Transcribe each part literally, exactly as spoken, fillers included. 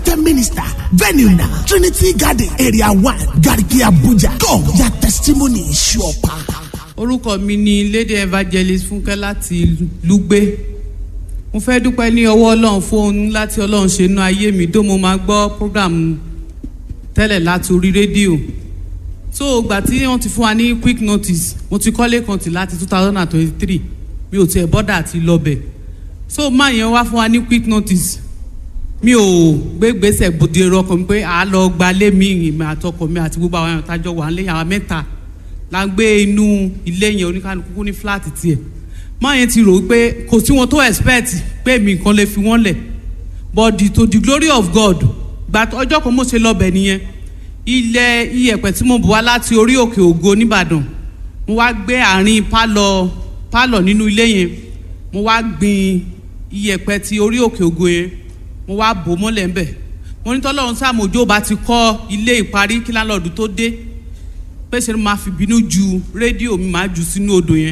anointed minister. Venue now, Trinity Garden, Area one, Garki Abuja. Come, your testimony is sure power. Orúkọ mi ni Lady Evangelist Fúnkẹ́ láti Lugbe. Mo fẹ́ dúpẹ́ ní ọwọ́ Ọlọ́run fún ohun láti Ọlọ́run ṣe nínú ayé mi tó mo máa gbọ́ program tẹ́lẹ̀ láti orí rédíò. So ìgbà tí wọ́n ti fún wa ní quick notice, mo ti kọ́lé kan tì láti two thousand twenty-three. Mi ò tiẹ̀ bọ́dà àti lọ́bẹ̀. So máa yẹn wá fún wa ní quick notice. Mi ò gbé gbèsè bòde rọkàn mi pé à lọ gbalé mi ìmọ̀ àtọkọ mi àti gbogbo àwọn àtàjọ wà nílé àwọn mẹ́ta. La gbé inú ilé yẹn oníkanukú ní flat tiẹ̀ máa yẹn ti rò pé kò sí wọn tó expect pé mi nǹkan lè fi wọ́n lẹ̀ but the, to the glory of God gba ọjọ́ kan mo ṣe lọ́bẹ̀ nìyẹn ilẹ̀ iyẹ̀pẹ̀ tí mo bù wá láti orí òkè ògo nìbàdàn mo wá gbé àárín pálọ̀ pálọ̀ nínú ilé yẹn mo wá gbin iyẹ̀pẹ̀ ti orí òkè ògo yẹn mo wá bò mọ́lẹ̀ ńbẹ̀ mo ní tọ́lọ́run sàmójó bá ti kọ́ ilé ìparí kí lálọ́ọ̀dù tó dé pé ṣe ni máa fi bínú ju rédíò mi máa jù sínú odò yẹn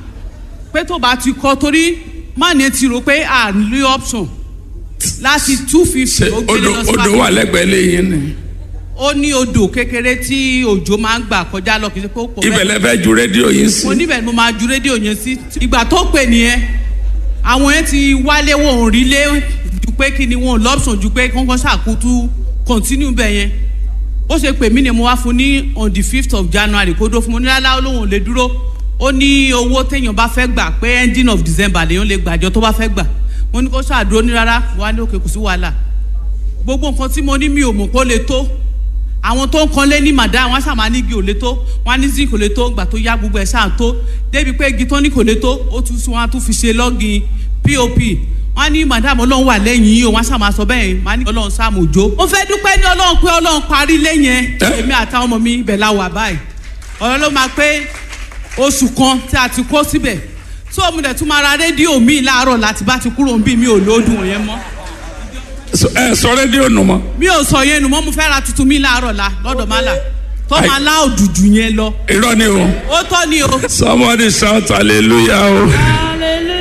pé tó bá ti kọ torí má ní ti rò pé à ń lé option láti two fifty ó gbé lọ sí odò wà lẹ́gbẹ̀ẹ́ lẹ́yìn ni. ó ní odò kékeré tí òjò máa ń gbà kọjá lọ kì í ṣe pé ó pọ̀ ibẹ̀ lẹ fẹ́ ju rédíò yín sí. mo níbẹ̀ ni mo máa ju rédíò yẹn sí ìgbà tó pè nìyẹn àwọn yẹn ti wálé wọn ò rí lé ju pé kí ni wọn ò lọ́pṣọ̀n ju pé kọ́ńkọ́ ṣàkótú continue bẹ̀ yẹn ó ṣe pè mí ni mo wá fún ní on the fifth of January kó dó fún mo ní lálá olóhùn lè dúró ó ní owó téèyàn bá fẹ́ gbà pé ending of December lèèyàn lè gbàjọ tó bá fẹ́ gbà mo ní kó ṣàdúró ní rárá wà ní òkè kò sí wàhálà gbogbo nǹkan tí mo ní mi ò mọ̀ kó lè tó àwọn tó ń kan lé ní màdá wọn ṣàmà ní igi ò lè tó wọn ní zinc kò lè tó gbà tó yá gbogbo ẹ̀ ṣáà tó débi pé igi tó ní kò lè tó ó tún sí wọn á tún fi ṣe lọ́gìn pop wọ́n ní madam Ọlọ́run wà lẹ́yìn yìí o wọ́n ṣàmà sọ bẹ́ẹ̀ wọ́n ní Ọlọ́run sàmójó. mo fẹ́ dúpẹ́ ní Ọlọ́run pé Ọlọ́run parí lẹ́yìn èmi àtàwọn ọmọ mi ibẹ̀ la wà báyìí ọ̀rọ̀ ló máa pé oṣù kan tí a ti kó síbẹ̀ tó o mu dẹ̀ tún máa ra rédíò mi láàárọ̀ láti bá ti kúrò níbí mi ò lóòdùn yẹn mọ́. ẹ sọ rédíò nù mọ́. mi ò sọ yẹn nù mọ́ mo fẹ́ ra tuntun mi láàárọ̀ la lọ́dọ̀ má là tó máa lá òdùdù yẹn lọ. irọ́ ni o. ó tọ́ ni o. somebody shout hallelujah o. hallelujah.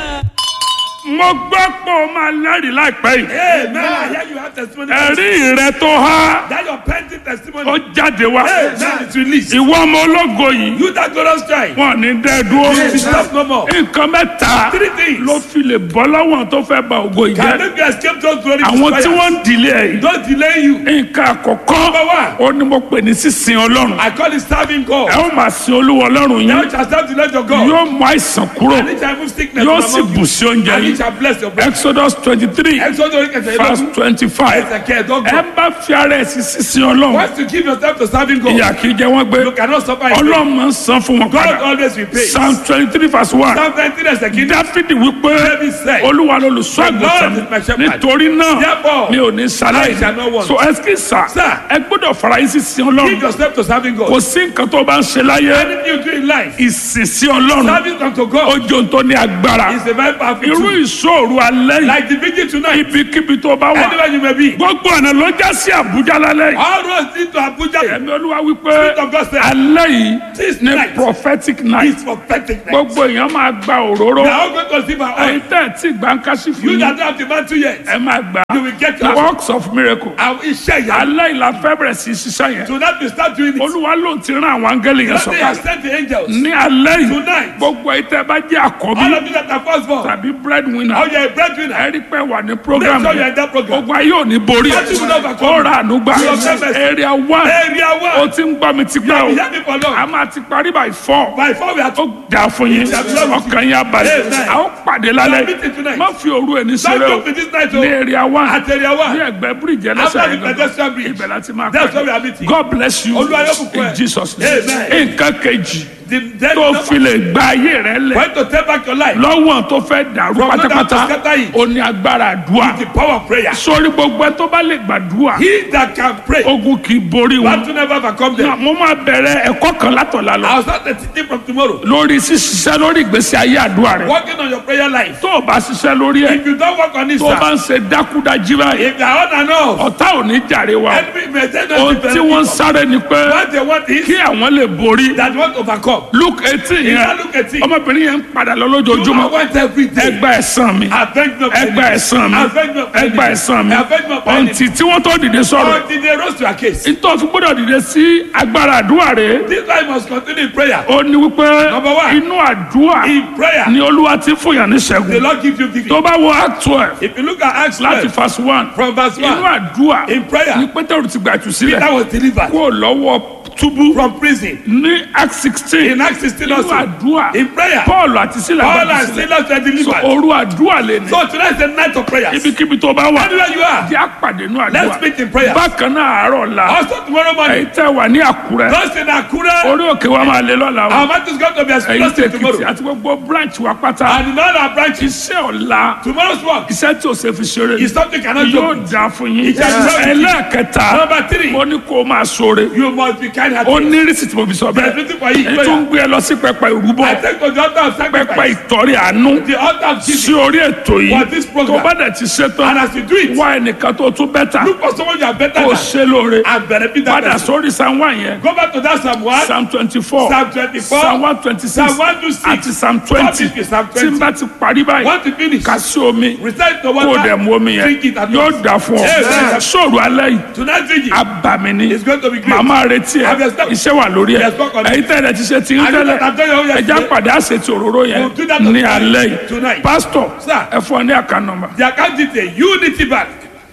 mo gbọ́ pé o máa lẹ́rìí láìpẹ́ yìí. Amen. I hear you have testimony. ẹ̀rí rẹ tó há. That your pending testimony. ó jáde wá. Amen. It's released. ìwọ ọmọ ológo yìí. You that glorious child. wọn ní dẹ́ dúró. You will stop no more. nǹkan mẹ́ta Three things. ló fi lè bọ́ lọ́wọ́ tó fẹ́ ba ògo yìí Can jẹ́. make you escape those glory. àwọn tí wọ́n ń dìlé ẹ̀ yìí. Don't delay you. nǹkan àkọ́kọ́ Number one. ó ní mo pè ní sísìn ọlọ́run. I call it serving God. ẹ ó máa sin olúwa ọlọ́run Now yín. shall serve the Lord your God. yóò mú àìsàn kúrò. And it shall remove sickness yóò from sì among you. bù sí oúnjẹ And it yín. shall bless your bread. Exodus twenty-three Exodus orí kẹsẹ̀ verse ìlọ́dún. twenty-five. Ẹsẹ̀ kẹẹ̀dọ́gbọ̀n. ẹ bá fi ara ẹ̀ sí sísìn ọlọ́run. Once you give yourself to serving God, ìyà kì í jẹ wọ́n gbé. you cannot suffer in vain. ọlọ́run máa ń san fún wọn God padà. always repays. Psalm twenty-three verse one. Psalm nineteen ẹsẹ̀ kìíní. dáfídì wípé David said, olúwa lolùṣọ́ The Lord àgùntàn is my shepherd. nítorí náà Therefore, mi ò ní I shall ṣaláì. not want. so ẹsikí sà Sir. ẹ gbọ́dọ̀ fara yín sí sin Give ọlọ́run. yourself to serving God. kò sí nǹkan tó bá ń ṣe láyé. Anything you do in life, ìsìn sí ọlọ́run. serving unto God ojú tó ní agbára. is a very powerful irú tool. ìṣòro alẹ́ yìí. Like the vigil tonight, ibikíbi tó bá wà. anywhere you may be. gbogbo ọ̀nà ló já sí àbújá lálẹ́ yìí. All roads lead to Abuja. ẹ̀mí olúwa wípé Spirit of God said, alẹ́ yìí This ní night prophetic night. is prophetic night. gbogbo èèyàn máa gba òróró. We are all going to receive our ẹ̀yin oil. tẹ́ ẹ̀ tí gbàǹkàṣì fún You yín. that don't have the mantle yet, ẹ máa gbà. you will get your works of miracle. our iṣẹ́ yẹn. alẹ́ yìí la fẹ́ bẹ̀rẹ̀ sí ṣiṣẹ́ yẹn. Tonight we start doing it. olúwa ló ti rán àwọn áńgẹ́lì yẹn That they have sọ̀kalẹ̀. sent the angels. ní alẹ́ yìí Tonight. gbogbo ẹ̀yin tẹ́ bá jẹ́ All àkọ́bí of you that are firstborn, tàbí breadwinner. all you are a breadwinner. ẹ rí pé wà ní program Make sure you are in yẹn. that program. gbogbo ayé ò ní borí ẹ̀. Nothing will overcome ó you. ra ànúgbà. You have never- area one. Area ó one. ti ń gbọ́ mi ti You pẹ́ have o. been here for long. a máa ti parí by four. By four we are ó dà fún yín. ọkàn yín abalẹ̀. Amen. a ó pàdé We are lálẹ́. meeting tonight. má fi òru ẹni Don't ṣeré o. joke with this night, ní oh. area one. At area ní one. ẹgbẹ́ bíríìjì After ẹlẹ́sẹ̀ the yẹn pedestrian bridge. ibẹ̀ láti máa That's where we are pàdé. meeting. God bless you Olúwa yóò bùkún ẹ. in Jesus name. Amen. nǹkan kejì The dead tó number. fi lè gba ayé rẹ lẹ̀ When to take back your life. lọ́wọ́ tó fẹ́ dàrú From that pátápátá to scatter it. ó ní agbára àdúrà. The power of prayer. sórí gbogbo ẹ tó bá lè gbàdúrà He that can pray. ogun kì í borí What wọn. to never overcome Náà, them. mo máa bẹ̀rẹ̀ ẹ̀kọ́ kan látọ̀la lọ I'll start the teaching from tomorrow. lórí ṣíṣiṣẹ́ lórí ìgbésí ayé àdúrà rẹ. Working on your prayer life. tó o bá ṣiṣẹ́ lórí ẹ̀ If you don't work on it, tó o bá sir, ń ṣe dákúdájí báyìí if you are on and off, ọ̀tá ò ní jàre wa. enemy may say ohun not tí wọ́n ń sáré ni pé what they want is kí àwọn lè borí that want to overcome. come. Luke eighteen In yẹn Luke eighteen. ọmọbìnrin yẹn ń padà lọ You lójoojúmọ́. went every day. ẹgbà ẹ̀san mi Avenge me of ẹgbà enemies. ẹ̀san mi Avenge me of enemies. ẹgbà ẹ̀san mi Avenge me of enemies. ọ̀ǹtì tí wọ́n tó dìde sọ̀rọ̀ Until they rose to our case. nítorí fún gbọ́dọ̀ dìde sí agbára àdúrà rẹ̀ This life must continue in prayer. ó ní wípé Number one. inú àdúrà In prayer, ni olúwa ti fún yàn ní the ṣẹ́gun Lord gives you victory. tó bá wo act twelve If you look at Acts láti twelve, verse one from verse inú one, àdúrà in prayer, ni pétérù ti gbà ìtúsílẹ̀ Peter was delivered kó lọ́wọ́ túbú from prison. ní act sixteen In Acts sixteen inú also, àdúrà in prayer, paul àti sílẹ̀ Paul gbà and ìtúsílẹ̀ Silas were so delivered. òru àdúrà lè ní So tonight is the night of prayers. ibikíbi tó bá wà Anywhere you are, jẹ́ àpàdé inú let's àdúrà meet in prayer. bákan náà àárọ̀ la Also tomorrow èyí morning, tẹ́ wà ní àkúrẹ́ those in Akura, orí òkè wa máa lé lọ́la o our mouth is going to be èyí explosive tẹ́ tomorrow. kìtì àti gbogbo branch wa pátá And in all our branches, iṣẹ́ ọ̀la tomorrow's work iṣẹ́ tí o ṣe fi ṣeré is something you cannot yóò do. dá fún yín Ìjà ìjọba. ẹlẹ́ẹ̀kẹta Number three, mo ní kó o máa ṣoore you must be kind ó hearted. ní rísì tí mo fi sọ There's bẹ́ẹ̀ nothing for you. èyí tó ń gbé ẹ lọ sí pẹpẹ ìrúbọ I take to the altar of pẹpẹ sacrifice, ìtọ́rí àánú the altar of sí giving. orí ètò yìí For this program. tó bá dẹ̀ ti ṣe And tán as you do it, wá ẹnìkan tó tún bẹ́tà look for someone you are better kó o than ṣe lóore and benefit that padà person. sórí psalm one yẹn Go back to that Psalm one, psalm twenty four Psalm twenty-four, psalm one twenty six Psalm one twenty-six, àti psalm twenty Psalm Psalm tí n bá ti parí báyìí want to finish. kà sí omi Recite the kó o dẹ̀ water. mú omi yẹn Drink it at yóò once. dà fún ọ Amen. sóòrù alẹ́ yìí Tonight vigil abàmì ni is going to be great. màmá retí ẹ Have your step. iṣẹ́ wà lórí ẹ Yes, work on it. ẹ̀yin tẹ́lẹ̀ ti ṣe ti ń I do tẹ́lẹ̀ that, I tell you how you ẹja say. pàdé àṣetì òróró yẹn We'll do that ní tonight. alẹ́ yìí Tonight. pásítọ̀ Sir. ẹ fún ọ ní àká nọ́mbà The account detail Unity Bank,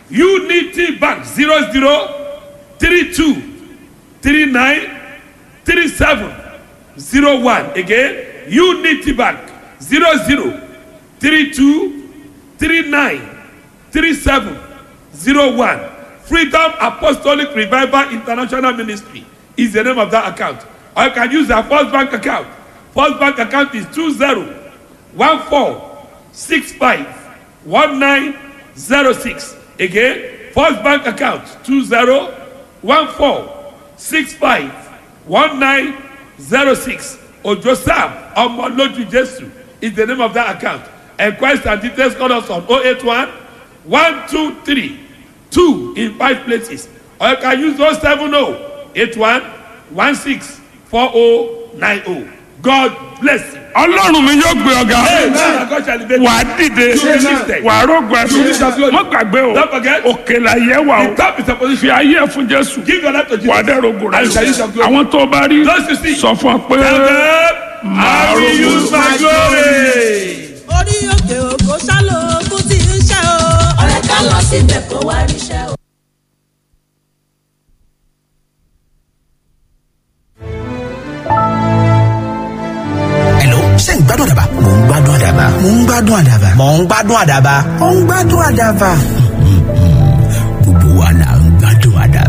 Unity Bank zero zero three two three nine three seven zero one. Again, Unity Bank zero zero three two three nine three seven zero one. Freedom Apostolic Revival International Ministry is the name of that account. Or you can use our First Bank account. First Bank account is two zero one four six five one nine zero six. Again, First Bank account two zero one four six five one nine zero six. Ojo Sam Omoloju Jesu is the name of that account. Enquiries and details call us on oh eight one one two three two in five places. Or you can use oh seven oh eight one one six four oh nine oh. God bless you. ọlọ́run mi yóò gbé ọ̀gá Amen. God shall elevate you. wà á dìde Amen. wà á rògbò ẹ̀sùn mọ́ gbàgbé o Don't forget. òkè là yẹ wà The o top is a fi position. ayé ẹ̀ fún jésù Give your life to wà á Jesus. dẹ̀ rògbò rẹ̀ And you shall use your glory. àwọn tó bá rí Those you see. sọ fún ọ pé Tell them, I will use my glory. orí òkè òkò ṣálò ogun tí ń ṣe o. ọ̀rẹ́ ká lọ síbẹ̀ kó wá ríṣẹ́ o. Hello, ṣé ń gbádùn àdàbà? Mò ń gbádùn àdàbà. Mò ń gbádùn àdàbà. Mò ń gbádùn àdàbà. Mò ń gbádùn àdàbà. Gbogbo wa là ń gbádùn àdàbà.